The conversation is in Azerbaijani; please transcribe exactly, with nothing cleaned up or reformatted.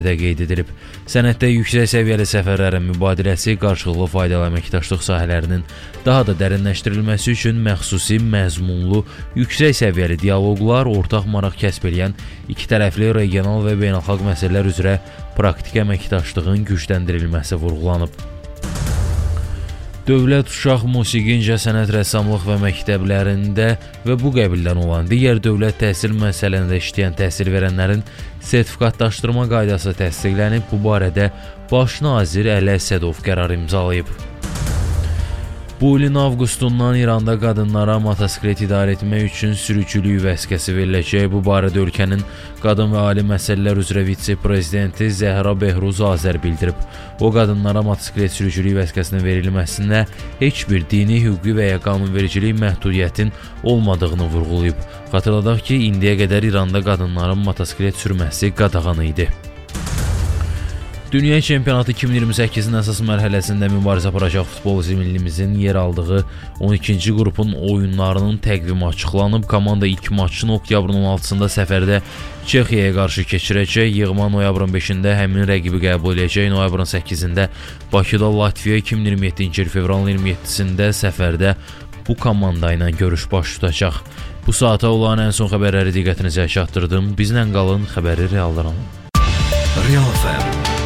də qeyd edilib. Sənəddə yüksək səviyyəli səfərlərin mübadiləsi, qarşılıqlı faydalı əməkdaşlıq sahələrinin daha da dərinləşdirilməsi üçün məxsusi, məzmunlu, yüksək səviyyəli dialoqlar, ortaq maraq kəsb edən iki tərəfli regional və beynəlxalq məsələlər üzrə praktik əməkdaşlığın gücləndirilməsi vurğulanıb. Dövlət uşaq musiqi, incəsənət, rəssamlıq və məktəblərində və bu qəbildən olan digər dövlət təhsil müəssisələrində işləyən təhsil verənlərin sertifikatlaşdırma qaydası təsdiqlənib. Bu barədə Baş nazir Əli Əsədov qərar imzalayıb. Bu ilin avqustundan İranda qadınlara motosiklet idarə etmək üçün sürücülük vəsiqəsi veriləcək. Bu barədə ölkənin qadın və ali məsələlər üzrə vitse-prezidenti Zəhra Behruz Azər bildirib. O, qadınlara motosiklet sürücülük vəsiqəsinin verilməsində heç bir dini, hüquqi və ya qanunvericilik məhdudiyyətin olmadığını vurğulayıb. Xatırladaq ki, indiyə qədər İranda qadınların motosiklet sürməsi qadağan idi. Dünya çempionatı iki min iyirmi səkkizin əsas mərhələsində mübarizə aparacaq futbolçu millimizin yer aldığı on ikinci qrupun oyunlarının təqvimi açıqlanıb. Komanda ilk maçını oktyabrın on altısında səfərdə Çexiyaya qarşı keçirəcək. Yığma noyabrın beşində həmin rəqibi qəbul edəcək. Noyabrın səkkizində Bakıda Latviya, iki min iyirmi yeddinci il fevralın iyirmi yeddisində səfərdə bu komanda ilə görüş baş tutacaq. Bu saata olan ən son xəbərləri diqqətinizə çatdırdım. Bizlə qalın, xəbəri realdan alın. Real F M